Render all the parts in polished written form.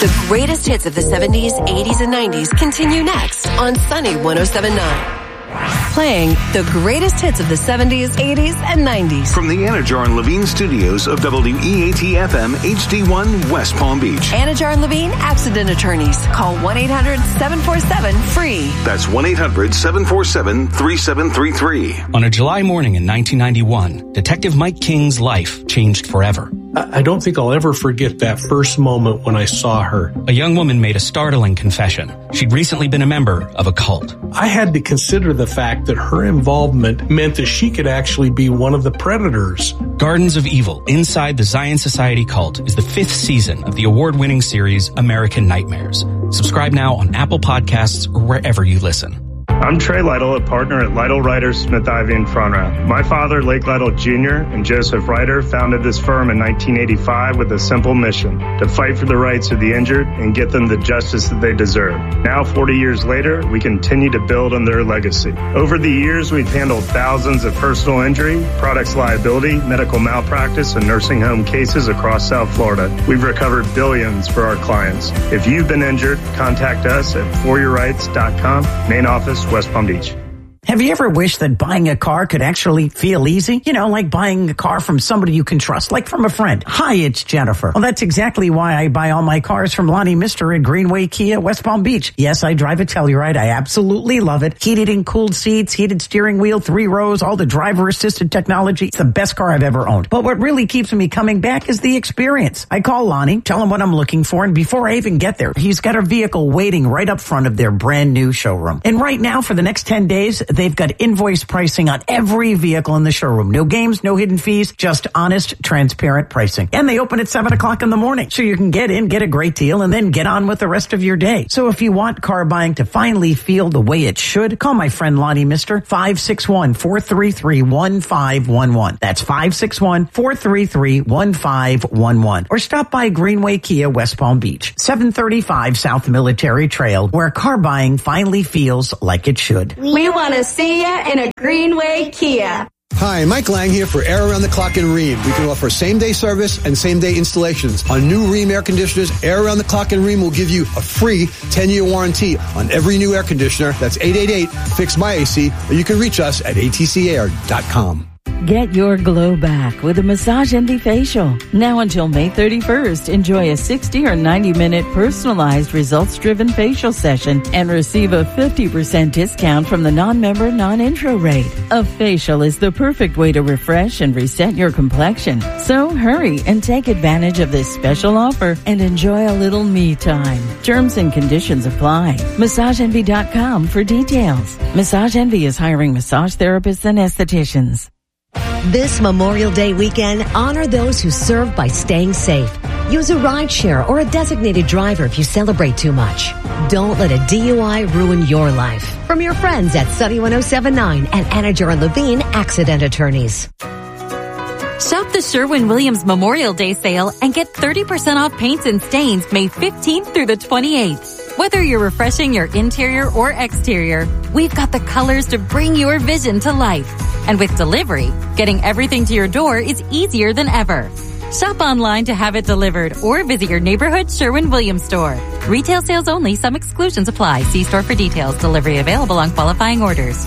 The greatest hits of the 70s, 80s, and 90s continue next on Sunny 107.9. Playing the greatest hits of the 70s, 80s, and 90s. From the Anajar and Levine studios of WEAT-FM HD1 West Palm Beach. Anajar and Levine Accident Attorneys. Call 1-800-747-FREE. That's 1-800-747-3733. On a July morning in 1991, Detective Mike King's life changed forever. I don't think I'll ever forget that first moment when I saw her. A young woman made a startling confession. She'd recently been a member of a cult. I had to consider the fact that her involvement meant that she could actually be one of the predators. Gardens of Evil, Inside the Zion Society Cult is the 5th season of the award-winning series American Nightmares. Subscribe now on Apple Podcasts or wherever you listen. I'm Trey Lytle, a partner at Lytle Ryder Smith Ivy in Frontrap. My father, Lake Lytle Jr., and Joseph Ryder founded this firm in 1985 with a simple mission: to fight for the rights of the injured and get them the justice that they deserve. Now, 40 years later, we continue to build on their legacy. Over the years, we've handled thousands of personal injury, products liability, medical malpractice, and nursing home cases across South Florida. We've recovered billions for our clients. If you've been injured, contact us at foryourrights.com, main office, West Palm Beach. Have you ever wished that buying a car could actually feel easy? You know, like buying a car from somebody you can trust, like from a friend. Hi, it's Jennifer. Well, that's exactly why I buy all my cars from Lonnie Mister at Greenway Kia, West Palm Beach. Yes, I drive a Telluride. I absolutely love it. Heated and cooled seats, heated steering wheel, 3 rows, all the driver-assisted technology. It's the best car I've ever owned. But what really keeps me coming back is the experience. I call Lonnie, tell him what I'm looking for, and before I even get there, he's got a vehicle waiting right up front of their brand new showroom. And right now, for the next 10 days, they've got invoice pricing on every vehicle in the showroom. No games, no hidden fees, just honest, transparent pricing. And they open at 7 o'clock in the morning, so you can get in, get a great deal, and then get on with the rest of your day. So if you want car buying to finally feel the way it should, call my friend Lonnie Mister, 561-433-1511. That's 561-433-1511. Or stop by Greenway Kia, West Palm Beach, 735 South Military Trail, where car buying finally feels like it should. We want to see you in a Greenway Kia. Hi, Mike Lang here for Air Around the Clock in Rheem. We can offer same-day service and same-day installations. On new Rheem air conditioners, Air Around the Clock in Rheem will give you a free 10-year warranty on every new air conditioner. That's 888-FIX-MY-AC, or you can reach us at atcair.com. Get your glow back with a Massage Envy facial. Now until May 31st, enjoy a 60 or 90-minute personalized results-driven facial session and receive a 50% discount from the non-member non-intro rate. A facial is the perfect way to refresh and reset your complexion. So hurry and take advantage of this special offer and enjoy a little me time. Terms and conditions apply. MassageEnvy.com for details. Massage Envy is hiring massage therapists and estheticians. This Memorial Day weekend, honor those who serve by staying safe. Use a rideshare or a designated driver if you celebrate too much. Don't let a DUI ruin your life. From your friends at Sunny 107.9 and Anajar and Levine Accident Attorneys. Shop the Sherwin-Williams Memorial Day sale and get 30% off paints and stains May 15th through the 28th. Whether you're refreshing your interior or exterior, we've got the colors to bring your vision to life. And with delivery, getting everything to your door is easier than ever. Shop online to have it delivered or visit your neighborhood Sherwin-Williams store. Retail sales only. Some exclusions apply. See store for details. Delivery available on qualifying orders.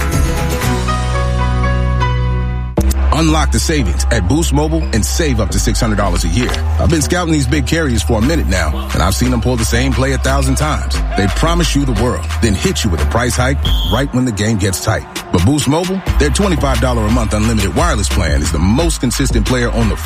Unlock the savings at Boost Mobile and save up to $600 a year. I've been scouting these big carriers for a minute now, and I've seen them pull the same play 1,000 times. They promise you the world, then hit you with a price hike right when the game gets tight. But Boost Mobile, their $25 a month unlimited wireless plan is the most consistent player on the